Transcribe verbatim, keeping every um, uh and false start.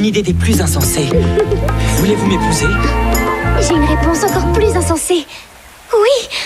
idée des plus insensées. Voulez-vous m'épouser? J'ai une réponse encore plus insensée. Oui.